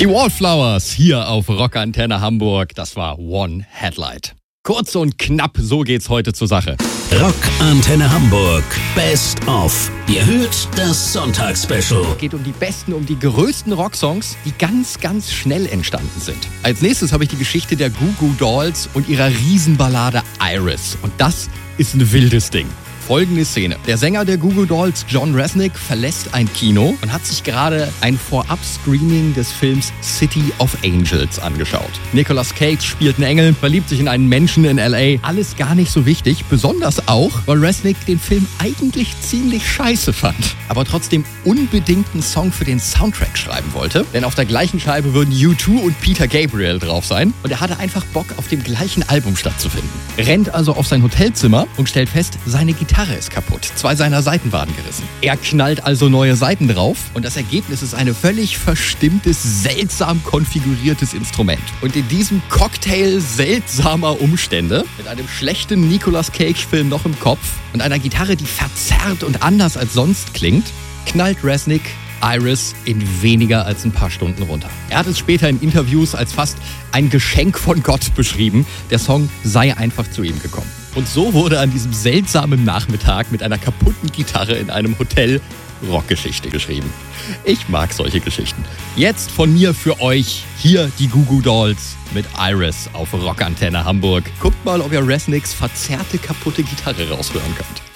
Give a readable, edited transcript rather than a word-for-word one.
Die Wallflowers hier auf Rockantenne Hamburg. Das war One Headlight. Kurz und knapp, so geht's heute zur Sache. Rockantenne Hamburg. Best of. Ihr hört das Sonntagsspecial. Es geht um die besten, um die größten Rocksongs, die ganz, ganz schnell entstanden sind. Als nächstes habe ich die Geschichte der Goo Goo Dolls und ihrer Riesenballade Iris. Und das ist ein wildes Ding. Folgende Szene. Der Sänger der Goo Goo Dolls, John Rzeznik, verlässt ein Kino und hat sich gerade ein Vorab-Screening des Films City of Angels angeschaut. Nicolas Cage spielt einen Engel, verliebt sich in einen Menschen in L.A. Alles gar nicht so wichtig, besonders auch, weil Rzeznik den Film eigentlich ziemlich scheiße fand. Aber trotzdem unbedingt einen Song für den Soundtrack schreiben wollte, denn auf der gleichen Scheibe würden U2 und Peter Gabriel drauf sein und er hatte einfach Bock, auf dem gleichen Album stattzufinden. Rennt also auf sein Hotelzimmer und stellt fest, seine Gitarre ist kaputt. 2 seiner Saiten waren gerissen. Er knallt also neue Saiten drauf und das Ergebnis ist ein völlig verstimmtes, seltsam konfiguriertes Instrument. Und in diesem Cocktail seltsamer Umstände, mit einem schlechten Nicolas Cage-Film noch im Kopf und einer Gitarre, die verzerrt und anders als sonst klingt, knallt Rzeznik Iris in weniger als ein paar Stunden runter. Er hat es später in Interviews als fast ein Geschenk von Gott beschrieben. Der Song sei einfach zu ihm gekommen. Und so wurde an diesem seltsamen Nachmittag mit einer kaputten Gitarre in einem Hotel Rockgeschichte geschrieben. Ich mag solche Geschichten. Jetzt von mir für euch hier die Goo Goo Dolls mit Iris auf Rockantenne Hamburg. Guckt mal, ob ihr Rzezniks verzerrte, kaputte Gitarre raushören könnt.